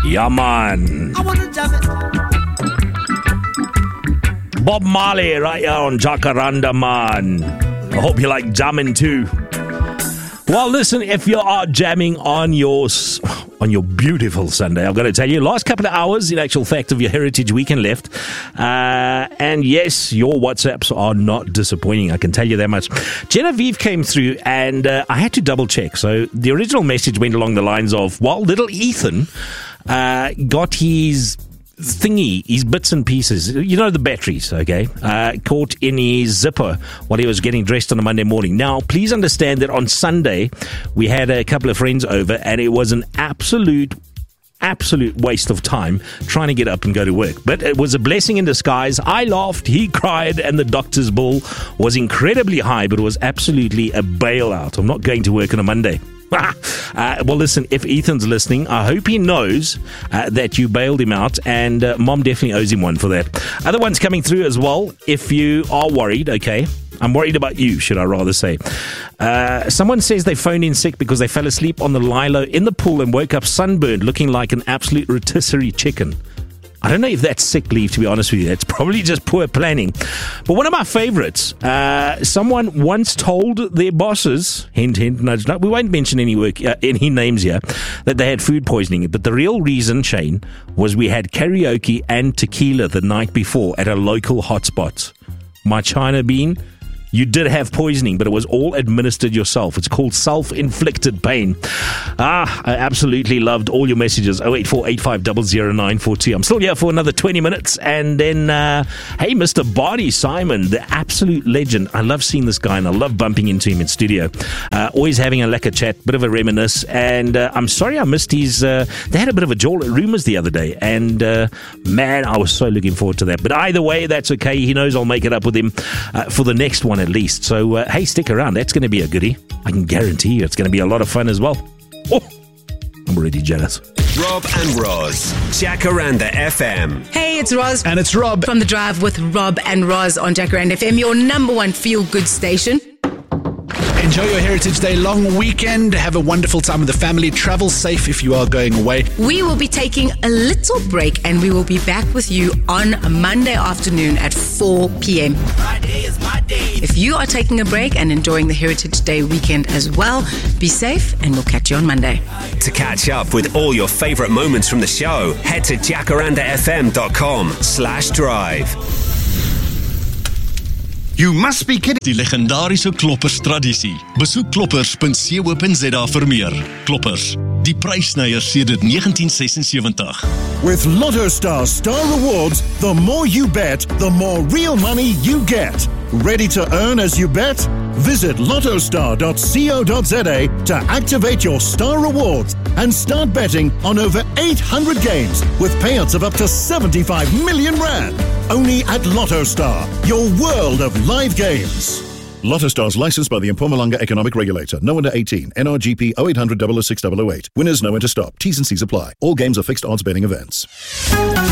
Yeah, man. Bob Marley right here on Jacaranda, man. I hope you like jamming too. Well, listen, if you are jamming on your beautiful Sunday, I've got to tell you, last couple of hours, in actual fact, of your Heritage Weekend left. And yes, your WhatsApps are not disappointing. I can tell you that much. Genevieve came through and I had to double check. So the original message went along the lines of, well, little Ethan got his thingy, his bits and pieces, you know, the batteries, okay, caught in his zipper while he was getting dressed on a Monday morning. Now, please understand that on Sunday, we had a couple of friends over and it was an absolute waste of time trying to get up and go to work. But it was a blessing in disguise. I laughed, he cried, and the doctor's bill was incredibly high, but it was absolutely a bailout. I'm not going to work on a Monday. Well, listen, if Ethan's listening, I hope he knows that you bailed him out, and Mom definitely owes him one for that. Other ones coming through as well. If you are worried, okay, I'm worried about you, should I rather say. Someone says they phoned in sick because they fell asleep on the lilo in the pool and woke up sunburned, looking like an absolute rotisserie chicken. I don't know if that's sick leave, to be honest with you. It's probably just poor planning. But one of my favorites, someone once told their bosses, hint, hint, nudge, nudge, we won't mention any names here, that they had food poisoning. But the real reason, Shane, was we had karaoke and tequila the night before at a local hotspot. My China bean, you did have poisoning, but it was all administered yourself. It's called self-inflicted pain. I absolutely loved all your messages. 08485000942. I'm still here for another 20 minutes. And then, hey, Mr. Barney Simon, the absolute legend. I love seeing this guy and I love bumping into him in studio. Always having a lekker chat, bit of a reminisce. And I'm sorry I missed his... they had a bit of a Joel Rumors the other day. And, man, I was so looking forward to that. But either way, that's okay. He knows I'll make it up with him for the next one at least. So, hey, stick around. That's going to be a goodie. I can guarantee you it's going to be a lot of fun as well. Oh, I'm already jealous. Rob and Roz, Jacaranda FM. Hey, it's Roz. And it's Rob. From The Drive with Rob and Roz on Jacaranda FM, your number one feel-good station. Enjoy your Heritage Day long weekend. Have a wonderful time with the family. Travel safe if you are going away. We will be taking a little break and we will be back with you on Monday afternoon at 4 p.m. Friday is my day. If you are taking a break and enjoying the Heritage Day weekend as well, be safe and we'll catch you on Monday. To catch up with all your favorite moments from the show, head to jacarandafm.com/drive. You must be kidding. Die legendarische Kloppers tradisie. Besoek kloppers.co.za vir meer. Kloppers, die prysnyer sedert 1976. With LottoStar Star Rewards, the more you bet, the more real money you get. Ready to earn as you bet? Visit lottostar.co.za to activate your Star Rewards and start betting on over 800 games with payouts of up to 75 million rand. Only at LottoStar, your world of live games. LottoStar is licensed by the Mpumalanga Economic Regulator. No under 18. NRGP 0800 006 008. Winners no enter stop. T's and C's apply. All games are fixed odds betting events.